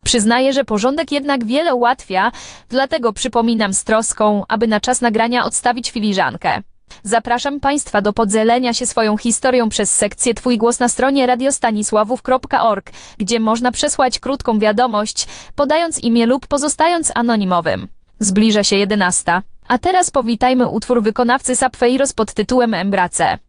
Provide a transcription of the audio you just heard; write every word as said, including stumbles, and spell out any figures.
Przyznaję, że porządek jednak wiele ułatwia, dlatego przypominam z troską, aby na czas nagrania odstawić filiżankę. Zapraszam Państwa do podzielenia się swoją historią przez sekcję Twój głos na stronie radiostanisławów kropka org, gdzie można przesłać krótką wiadomość, podając imię lub pozostając anonimowym. Zbliża się jedenasta. A teraz powitajmy utwór wykonawcy Sappheiros pod tytułem Embrace.